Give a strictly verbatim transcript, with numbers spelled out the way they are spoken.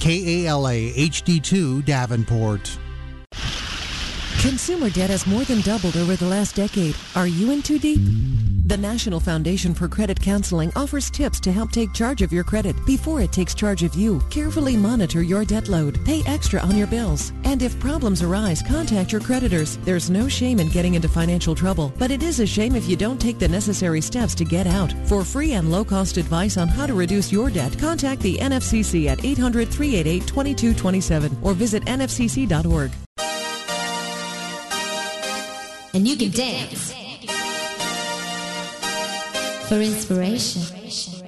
K A L A H D two Davenport. Consumer debt has more than doubled over the last decade. Are you in too deep? The National Foundation for Credit Counseling offers tips to help take charge of your credit before it takes charge of you. Carefully monitor your debt load. Pay extra on your bills. And if problems arise, contact your creditors. There's no shame in getting into financial trouble, but it is a shame if you don't take the necessary steps to get out. For free and low-cost advice on how to reduce your debt, contact the N F C C at eight hundred, three eight eight, two two two seven or visit N F C C dot org. And you can dance for inspiration.